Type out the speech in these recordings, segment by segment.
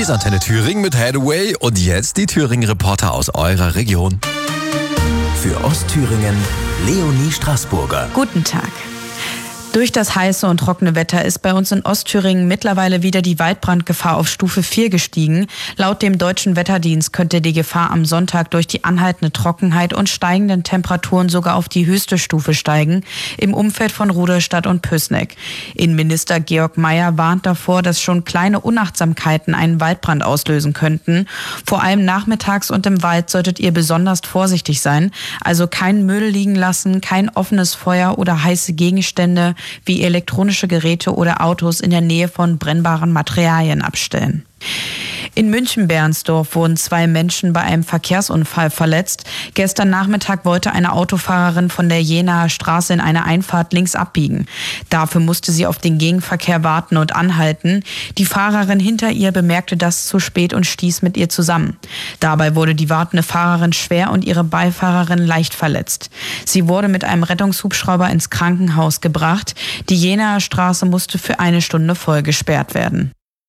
Hier ist Antenne Thüringen mit Hathaway und jetzt die Thüringen-Reporter aus eurer Region. Für Ostthüringen Leonie Straßburger. Guten Tag. Durch das heiße und trockene Wetter ist bei uns in Ostthüringen mittlerweile wieder die Waldbrandgefahr auf Stufe 4 gestiegen. Laut dem Deutschen Wetterdienst könnte die Gefahr am Sonntag durch die anhaltende Trockenheit und steigenden Temperaturen sogar auf die höchste Stufe steigen, im Umfeld von Rudolstadt und Püßneck. Innenminister Georg Mayer warnt davor, dass schon kleine Unachtsamkeiten einen Waldbrand auslösen könnten. Vor allem nachmittags und im Wald solltet ihr besonders vorsichtig sein. Also keinen Müll liegen lassen, kein offenes Feuer oder heiße Gegenstände wie elektronische Geräte oder Autos in der Nähe von brennbaren Materialien abstellen. In München-Bernsdorf wurden 2 Menschen bei einem Verkehrsunfall verletzt. Gestern Nachmittag wollte eine Autofahrerin von der Jenaer Straße in eine Einfahrt links abbiegen. Dafür musste sie auf den Gegenverkehr warten und anhalten. Die Fahrerin hinter ihr bemerkte das zu spät und stieß mit ihr zusammen. Dabei wurde die wartende Fahrerin schwer und ihre Beifahrerin leicht verletzt. Sie wurde mit einem Rettungshubschrauber ins Krankenhaus gebracht. Die Jenaer Straße musste für 1 Stunde voll gesperrt werden.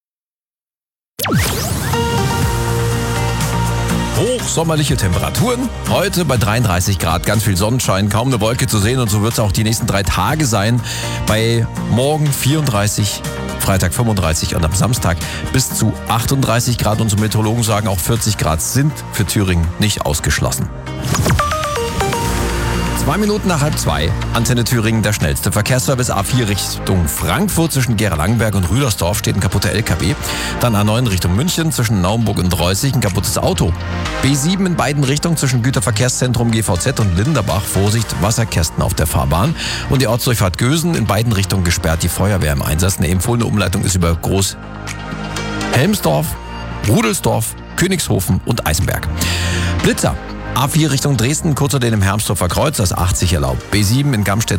Hochsommerliche Temperaturen. Heute bei 33 Grad, ganz viel Sonnenschein, kaum eine Wolke zu sehen und so wird es auch die nächsten 3 Tage sein. Bei morgen 34, Freitag 35 und am Samstag bis zu 38 Grad. Unsere Meteorologen sagen, auch 40 Grad sind für Thüringen nicht ausgeschlossen. 2 Minuten nach 1:30, Antenne Thüringen, der schnellste Verkehrsservice. A4 Richtung Frankfurt zwischen Gera-Langenberg und Rüdersdorf steht ein kaputter LKW. Dann A9 Richtung München zwischen Naumburg und Reußig ein kaputtes Auto. B7 in beiden Richtungen zwischen Güterverkehrszentrum GVZ und Linderbach. Vorsicht, Wasserkästen auf der Fahrbahn. Und die Ortsdurchfahrt Gösen in beiden Richtungen gesperrt, die Feuerwehr im Einsatz. Eine empfohlene Umleitung ist über Groß-Helmsdorf, Rudelsdorf, Königshofen und Eisenberg. Blitzer. A4 Richtung Dresden, kurz unter dem Hermsdorfer Kreuz, das 80 erlaubt. B7 in Gamstedt